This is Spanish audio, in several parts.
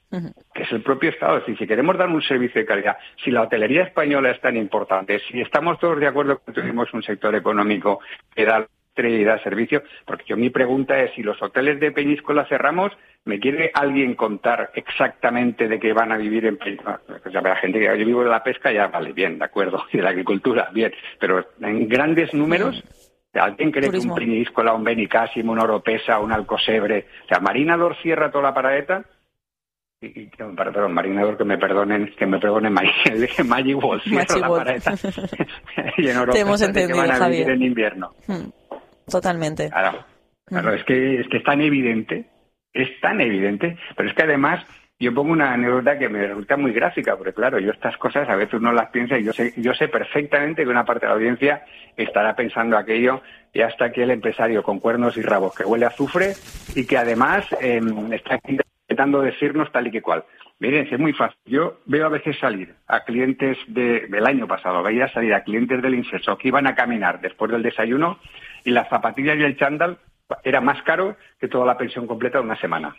que es el propio Estado. Es decir, si queremos dar un servicio de calidad, si la hotelería española es tan importante, si estamos todos de acuerdo que tenemos un sector económico que da y da servicio, porque mi pregunta es, si los hoteles de Peñíscola cerramos, ¿me quiere alguien contar exactamente de qué van a vivir en Peñíscola? O sea, la gente que yo vivo de la pesca, ya vale, bien, de acuerdo, y de la agricultura, bien, pero en grandes números, ¿alguien cree Turismo. que un Peñíscola, un Benicàssim, un Oropesa, un Alcosebre, o sea, Marinador cierra toda la paradeta? Perdón, Marinador, que me perdonen Magic Wall cierra la paradeta. Y en Oropesa, te hemos entendido, que van a Javier. vivir en invierno. Totalmente. Claro, es que es tan evidente, pero es que además yo pongo una anécdota que me resulta muy gráfica, porque claro, yo estas cosas a veces no las pienso y yo sé perfectamente que una parte de la audiencia estará pensando aquello, y hasta aquí el empresario con cuernos y rabos que huele a azufre y que además está intentando decirnos tal y que cual. Miren, es muy fácil. Yo veo a veces salir a clientes del año pasado, veía salir a clientes del Inserso que iban a caminar después del desayuno y las zapatillas y el chándal era más caro que toda la pensión completa de una semana.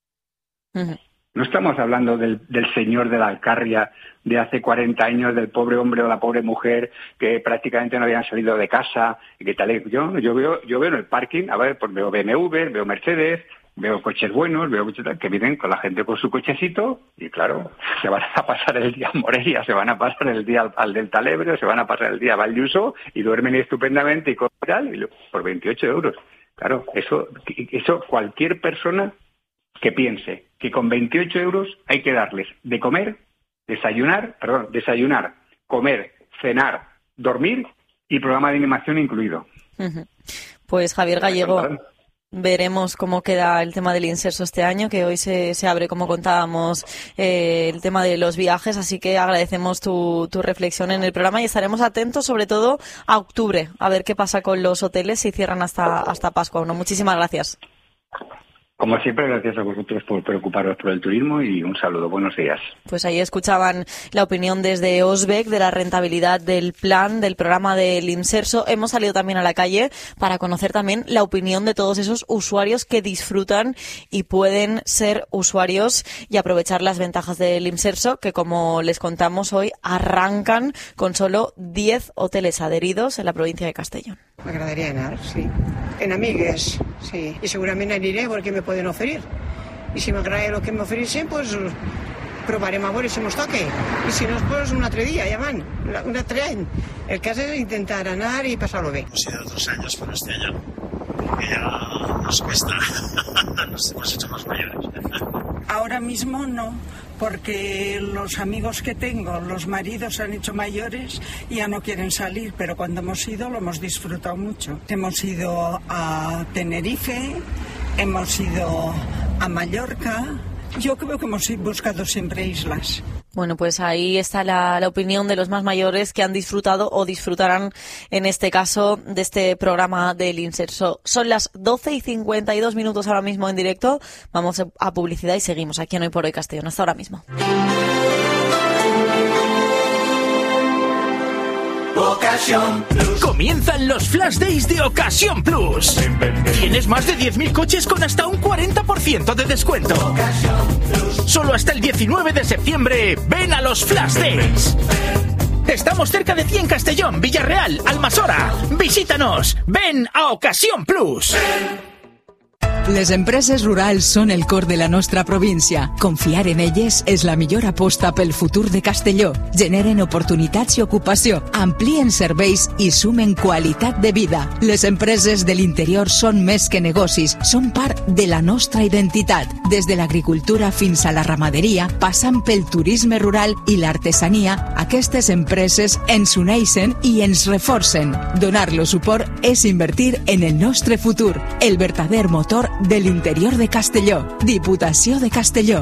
No estamos hablando del señor de la Alcarria de hace 40 años, del pobre hombre o la pobre mujer que prácticamente no habían salido de casa y que tal. Yo veo en el parking, a ver, pues veo BMW, veo Mercedes, veo coches buenos, veo coches que vienen con la gente con su cochecito y claro, se van a pasar el día en Morelia, se van a pasar el día al Delta Lebre, se van a pasar el día a Valldeuso y duermen estupendamente y tal, y por 28 euros. Claro, eso cualquier persona que piense que con 28 euros hay que darles de comer, desayunar, comer, cenar, dormir y programa de animación incluido. Pues Javier Gallego, veremos cómo queda el tema del Inserso este año, que hoy se abre, como contábamos, el tema de los viajes, así que agradecemos tu reflexión en el programa y estaremos atentos sobre todo a octubre, a ver qué pasa con los hoteles si cierran hasta Pascua. Bueno, muchísimas gracias. Como siempre, gracias a vosotros por preocuparos por el turismo y un saludo. Buenos días. Pues ahí escuchaban la opinión desde Osbec de la rentabilidad del plan, del programa del Inserso. Hemos salido también a la calle para conocer también la opinión de todos esos usuarios que disfrutan y pueden ser usuarios y aprovechar las ventajas del Inserso, que como les contamos hoy, arrancan con solo 10 hoteles adheridos en la provincia de Castellón. M'agradaria anar, sí. En amigues, sí. I segurament aniré perquè me poden oferir. I si m'agrada el que m'ofereixen, pues provarem a veure si mos toca. I si no, pues un altre dia, ja van, un altre any. El cas és intentar anar y pasarlo bien. Hemos ido otros años, pero este año que ya nos cuesta, nos hemos hecho más mayores. Ahora mismo no, porque los amigos que tengo, los maridos se han hecho mayores y ya no quieren salir, pero cuando hemos ido lo hemos disfrutado mucho. Hemos ido a Tenerife, hemos ido a Mallorca. Yo creo que hemos buscado siempre islas. Bueno, pues ahí está la opinión de los más mayores que han disfrutado o disfrutarán, en este caso, de este programa del Inserso. Son las 12:52 ahora mismo en directo. Vamos a publicidad y seguimos aquí en Hoy por Hoy Castellón. Hasta ahora mismo. Ocasión Plus. Comienzan los Flash Days de Ocasión Plus. Tienes más de 10.000 coches con hasta un 40% de descuento. Solo hasta el 19 de septiembre, ven a los Flash Days. Estamos cerca de ti en Castellón, Villarreal, Almasora. Visítanos. Ven a Ocasión Plus. Les empreses rurals són el cor de la nostra província. Confiar en elles és la millor aposta pel futur de Castelló. Generen oportunitats i ocupació, amplien serveis i sumen qualitat de vida. Les empreses de l'interior són més que negocis, són part de la nostra identitat. Des de l'agricultura fins a la ramaderia, passant pel turisme rural i l'artesania, aquestes empreses ens uneixen i ens reforcen. Donar-los suport és invertir en el nostre futur, el verdader motor de l'interior de Castelló. Diputació de Castelló.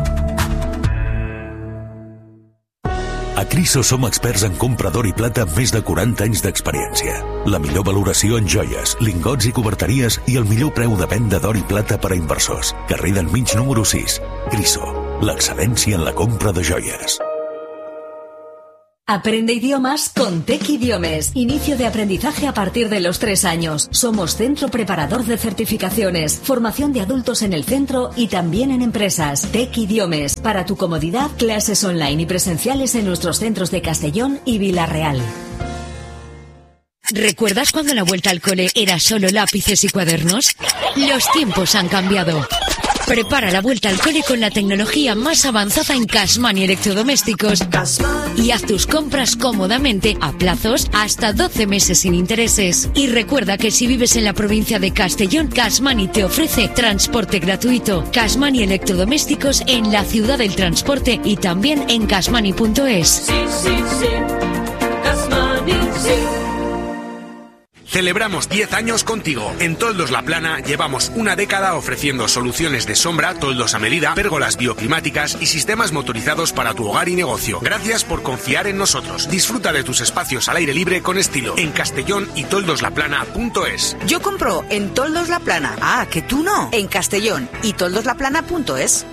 A Criso som experts en compra d'or i plata amb més de 40 anys d'experiència. La millor valoració en joies, lingots i coberteries i el millor preu de venda d'or i plata per a inversors. Carrer del Mig número 6. Criso, l'excel·lència en la compra de joies. Aprende idiomas con Tec Idiomes. Inicio de aprendizaje a partir de los 3 años. Somos centro preparador de certificaciones, formación de adultos en el centro y también en empresas. Tec Idiomes. Para tu comodidad, clases online y presenciales en nuestros centros de Castellón y Vila-real. ¿Recuerdas cuando la vuelta al cole era solo lápices y cuadernos? Los tiempos han cambiado. Prepara la vuelta al cole con la tecnología más avanzada en Cashman y electrodomésticos y haz tus compras cómodamente a plazos hasta 12 meses sin intereses. Y recuerda que si vives en la provincia de Castellón, Cashman te ofrece transporte gratuito. Cashman y electrodomésticos en la ciudad del transporte y también en cashmani.es. Sí, sí, sí. Cashmani, sí. Celebramos 10 años contigo. En Toldos La Plana llevamos una década ofreciendo soluciones de sombra, toldos a medida, pérgolas bioclimáticas y sistemas motorizados para tu hogar y negocio. Gracias por confiar en nosotros. Disfruta de tus espacios al aire libre con estilo en Castellón y toldoslaplana.es. Yo compro en Toldos La Plana. Ah, que tú no. En Castellón y toldoslaplana.es.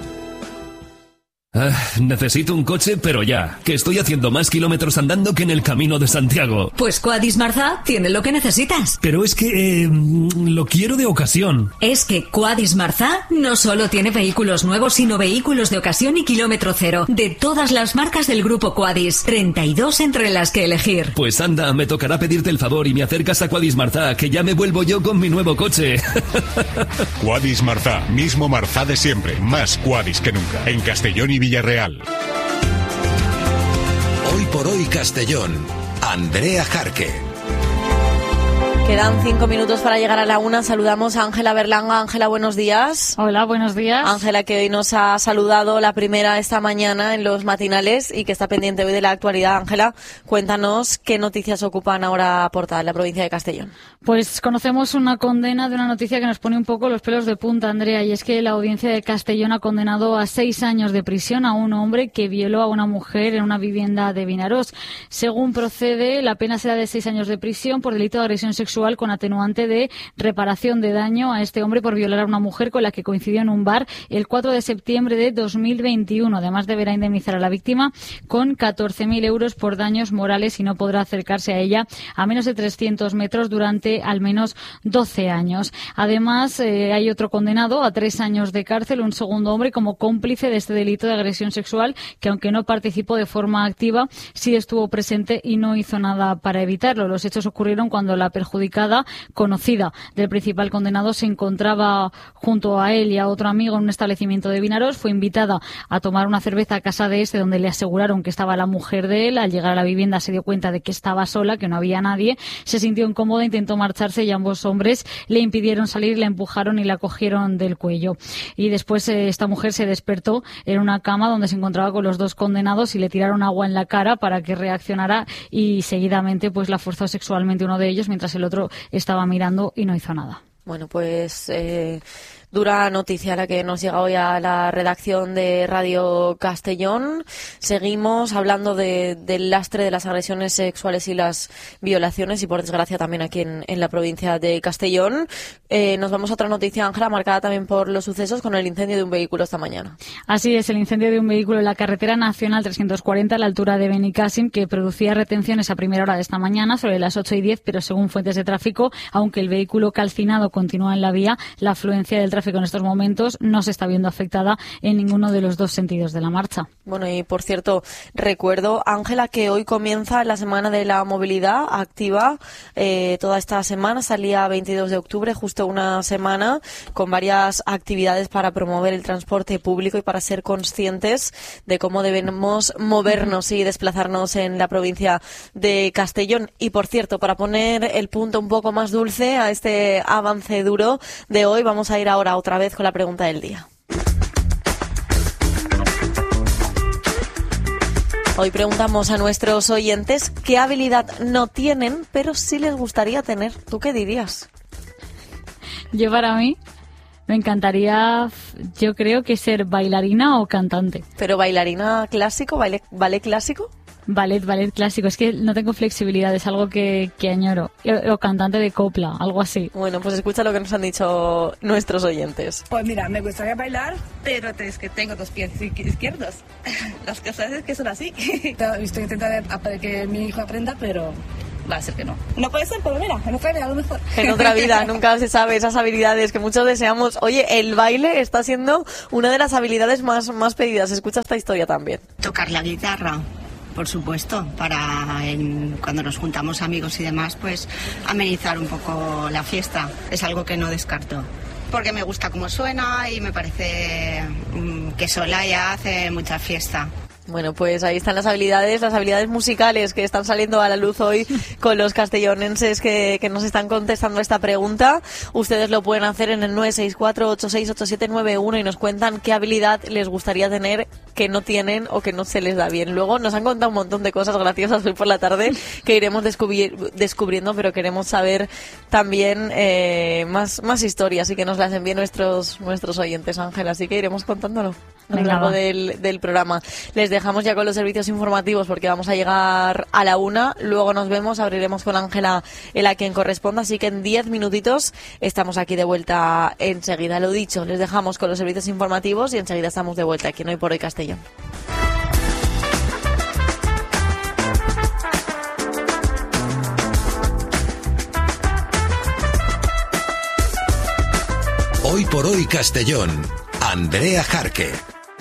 Necesito un coche, pero ya, que estoy haciendo más kilómetros andando que en el Camino de Santiago. Pues Quadis Marzá tiene lo que necesitas. Pero es que lo quiero de ocasión. Es que Quadis Marzá no solo tiene vehículos nuevos, sino vehículos de ocasión y kilómetro cero, de todas las marcas del grupo Quadis. 32 entre las que elegir. Pues anda, me tocará pedirte el favor y me acercas a Quadis Marzá, que ya me vuelvo yo con mi nuevo coche. Quadis Marzá, mismo Marzá de siempre, más Quadis que nunca. En Castellón y Villarreal. Hoy por hoy Castellón. Andrea Jarque. Quedan 5 minutos para llegar a la 1. Saludamos a Ángela Berlanga. Ángela, buenos días. Hola, buenos días. Ángela, que hoy nos ha saludado la primera esta mañana en los matinales y que está pendiente hoy de la actualidad. Ángela, cuéntanos qué noticias ocupan ahora portada en la provincia de Castellón. Pues conocemos una condena de una noticia que nos pone un poco los pelos de punta, Andrea, y es que la audiencia de Castellón ha condenado a 6 años de prisión a un hombre que violó a una mujer en una vivienda de Vinarós. Según procede, la pena será de 6 años de prisión por delito de agresión sexual con atenuante de reparación de daño a este hombre por violar a una mujer con la que coincidió en un bar el 4 de septiembre de 2021. Además, deberá indemnizar a la víctima con 14.000 euros por daños morales y no podrá acercarse a ella a menos de 300 metros durante al menos 12 años. Además, hay otro condenado a 3 años de cárcel, un segundo hombre como cómplice de este delito de agresión sexual, que aunque no participó de forma activa, sí estuvo presente y no hizo nada para evitarlo. Los hechos ocurrieron cuando la perjudicada, conocida del principal condenado, se encontraba junto a él y a otro amigo en un establecimiento de Vinarós. Fue invitada a tomar una cerveza a casa de este, donde le aseguraron que estaba la mujer de él. Al llegar a la vivienda se dio cuenta de que estaba sola, que no había nadie. Se sintió incómoda, intentó marcharse y ambos hombres le impidieron salir, la empujaron y la cogieron del cuello. Y después esta mujer se despertó en una cama donde se encontraba con los 2 condenados y le tiraron agua en la cara para que reaccionara, y seguidamente pues la forzó sexualmente uno de ellos mientras el otro estaba mirando y no hizo nada. Bueno, pues dura noticia la que nos llega hoy a la redacción de Radio Castellón. Seguimos hablando del lastre de las agresiones sexuales y las violaciones, y por desgracia también aquí en la provincia de Castellón. Nos vamos a otra noticia, Ángela, marcada también por los sucesos con el incendio de un vehículo esta mañana. Así es, el incendio de un vehículo en la carretera nacional 340 a la altura de Benicàssim, que producía retenciones a primera hora de esta mañana, sobre las 8:10, pero según fuentes de tráfico, aunque el vehículo calcinado continúa en la vía, la afluencia del tráfico en estos momentos no se está viendo afectada en ninguno de los 2 sentidos de la marcha. Bueno, y por cierto, recuerdo, Ángela, que hoy comienza la Semana de la Movilidad Activa. Toda esta semana salía 22 de octubre, justo una semana, con varias actividades para promover el transporte público y para ser conscientes de cómo debemos movernos y desplazarnos en la provincia de Castellón. Y por cierto, para poner el punto un poco más dulce a este avance duro de hoy, vamos a ir ahora otra vez con la pregunta del día. Hoy preguntamos a nuestros oyentes qué habilidad no tienen, pero sí les gustaría tener. ¿Tú qué dirías? Yo, para mí, me encantaría, yo creo que ser bailarina o cantante. ¿Pero bailarina clásico, ballet clásico? Ballet clásico. Es que no tengo flexibilidad, es algo que añoro. O cantante de copla, algo así. Bueno, pues escucha lo que nos han dicho nuestros oyentes. Pues mira, me gustaría bailar, pero es que tengo 2 pies izquierdos. Las cosas es que son así. Estoy intentando que mi hijo aprenda, pero va a ser que no. No puede ser, pero mira, en otra vida a lo mejor. En otra vida, nunca se sabe esas habilidades que muchos deseamos. Oye, el baile está siendo una de las habilidades más pedidas. Escucha esta historia también. Tocar la guitarra. Por supuesto, para cuando nos juntamos amigos y demás, pues amenizar un poco la fiesta. Es algo que no descarto. Porque me gusta cómo suena y me parece que sola ya hace mucha fiesta. Bueno, pues ahí están las habilidades musicales que están saliendo a la luz hoy con los castellonenses que nos están contestando esta pregunta. Ustedes lo pueden hacer en el 964-868791 y nos cuentan qué habilidad les gustaría tener que no tienen o que no se les da bien. Luego nos han contado un montón de cosas graciosas hoy por la tarde que iremos descubriendo, pero queremos saber también más historias y que nos las envíen nuestros oyentes, Ángel, así que iremos contándolo a lo largo del programa. Les dejamos ya con los servicios informativos porque vamos a llegar a la 1, luego nos vemos, abriremos con Ángela el A quien corresponda, así que en 10 minutitos estamos aquí de vuelta enseguida. Lo dicho, les dejamos con los servicios informativos y enseguida estamos de vuelta aquí en Hoy por Hoy Castellón. Hoy por Hoy Castellón, Andrea Jarque.